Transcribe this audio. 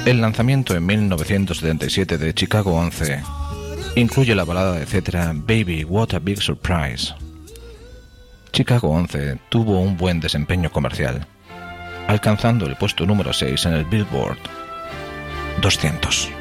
El lanzamiento en 1977 de Chicago 11 incluye la balada etcétera Baby What a Big Surprise. Chicago 11 tuvo un buen desempeño comercial, alcanzando el puesto número 6 en el Billboard 200.